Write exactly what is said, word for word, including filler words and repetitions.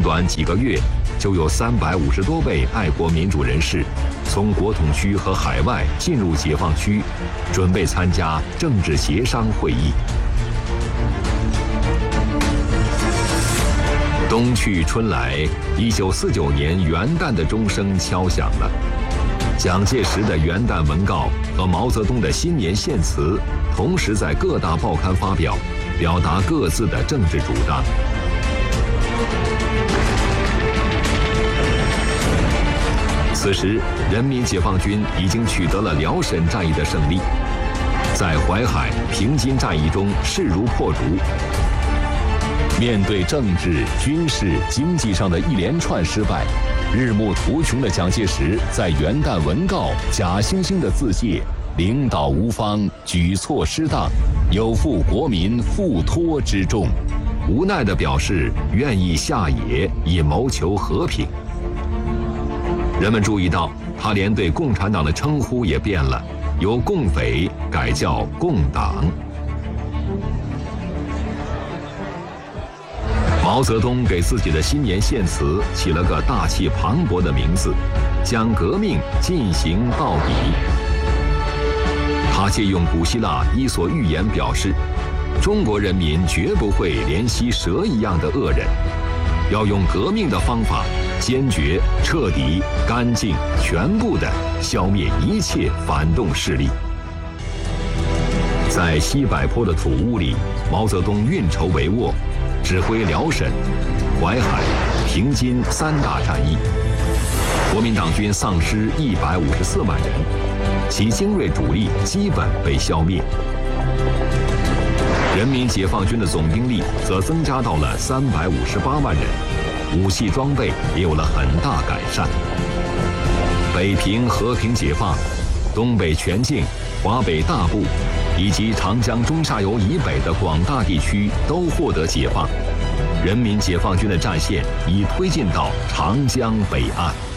短几个月，就有三百五十多位爱国民主人士从国统区和海外进入解放区，准备参加政治协商会议。冬去春来，一九四九年元旦的钟声敲响了。蒋介石的元旦文告和毛泽东的新年献词同时在各大报刊发表，表达各自的政治主张。此时，人民解放军已经取得了辽沈战役的胜利，在淮海、平津战役中势如破竹。面对政治、军事、经济上的一连串失败，日暮途穷的蒋介石在元旦文告假惺惺的自谢，领导无方，举措失当，有负国民付托之重，无奈地表示愿意下野以谋求和平。人们注意到，他连对共产党的称呼也变了，由共匪改叫共党。毛泽东给自己的新年献词起了个大气磅礴的名字，将革命进行到底。他借用古希腊伊索寓言表示，中国人民绝不会怜惜蛇一样的恶人，要用革命的方法，坚决、彻底、干净、全部地消灭一切反动势力。在西柏坡的土屋里，毛泽东运筹帷幄，指挥辽沈、淮海、平津三大战役，国民党军丧失一百五十四万人，其精锐主力基本被消灭。人民解放军的总兵力则增加到了三百五十八万人，武器装备也有了很大改善。北平和平解放，东北全境、华北大部以及长江中下游以北的广大地区都获得解放，人民解放军的战线已推进到长江北岸。